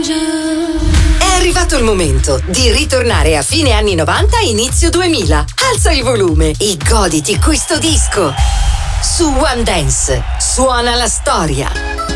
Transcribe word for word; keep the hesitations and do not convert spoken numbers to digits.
È arrivato il momento di ritornare a fine anni novanta, inizio duemila. Alza il volume e goditi questo disco. Su One Dance suona la storia.